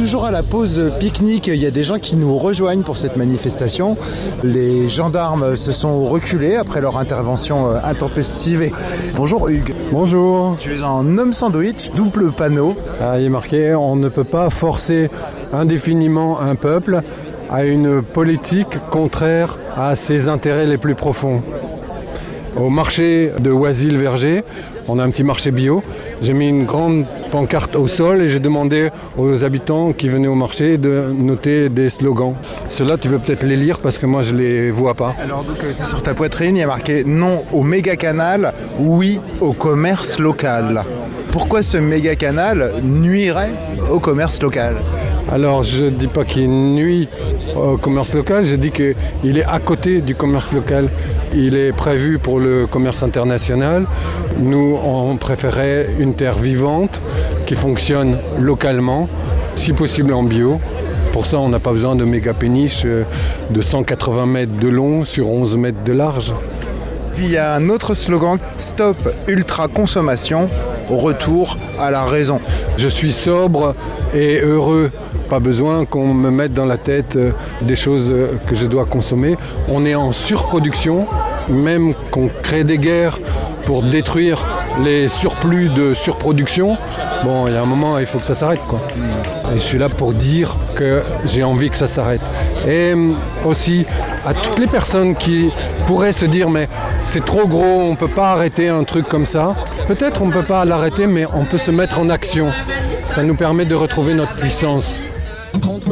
toujours à la pause pique-nique. Il y a des gens qui nous rejoignent pour cette manifestation. Les gendarmes se sont reculés après leur intervention intempestive. Bonjour Hugues. Bonjour. Tu es un homme sandwich, double panneau. Il est marqué, on ne peut pas forcer indéfiniment un peuple à une politique contraire à ses intérêts les plus profonds. Au marché de Oisille-Verger, on a un petit marché bio. J'ai mis une grande pancarte au sol et j'ai demandé aux habitants qui venaient au marché de noter des slogans. Ceux-là, tu peux peut-être les lire parce que moi, je ne les vois pas. Alors donc, c'est sur ta poitrine, il y a marqué « Non au méga-canal, oui au commerce local ». Pourquoi ce méga-canal nuirait au commerce local ? Alors, je ne dis pas qu'il nuit au commerce local, je dis qu'il est à côté du commerce local. Il est prévu pour le commerce international. Nous, on préférait une terre vivante qui fonctionne localement, si possible en bio. Pour ça, on n'a pas besoin de méga péniches de 180 mètres de long sur 11 mètres de large. Puis il y a un autre slogan, Stop ultra consommation, retour à la raison. Je suis sobre et heureux. Pas besoin qu'on me mette dans la tête des choses que je dois consommer. On est en surproduction, même qu'on crée des guerres pour détruire les surplus de surproduction. Bon, il y a un moment, il faut que ça s'arrête, quoi. Et je suis là pour dire que j'ai envie que ça s'arrête. Et aussi à toutes les personnes qui pourraient se dire mais c'est trop gros, on ne peut pas arrêter un truc comme ça. Peut-être on ne peut pas l'arrêter, mais on peut se mettre en action. Ça nous permet de retrouver notre puissance. Contre